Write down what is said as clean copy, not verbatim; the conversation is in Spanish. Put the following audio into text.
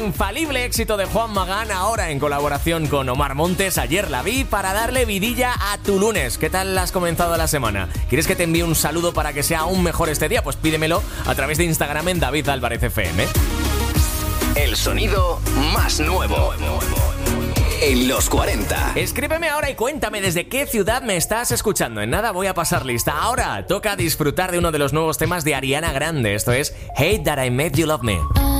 infalible éxito de Juan Magán, ahora en colaboración con Omar Montes. Ayer la vi para darle vidilla a tu lunes. ¿Qué tal has comenzado la semana? ¿Quieres que te envíe un saludo para que sea aún mejor este día? Pues pídemelo a través de Instagram en David Álvarez FM. El sonido más nuevo en los 40. Escríbeme ahora y cuéntame desde qué ciudad me estás escuchando. En nada voy a pasar lista. Ahora toca disfrutar de uno de los nuevos temas de Ariana Grande. Esto es Hate That I Made You Love Me.